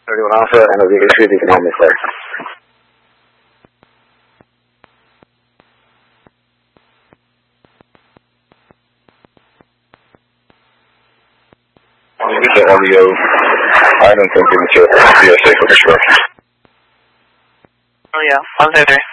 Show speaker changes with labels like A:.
A: 31 Alpha, and I'll be issued you can help me, sir. The audio, I don't think it's a PSA for construction.
B: Oh yeah, 133.